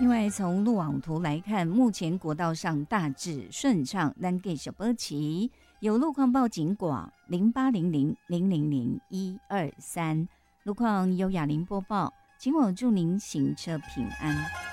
另外，从路网图来看，目前国道上大致顺畅，咱继续保持有路况报警广0800000123，路况由雅玲播报，今晚祝您行车平安。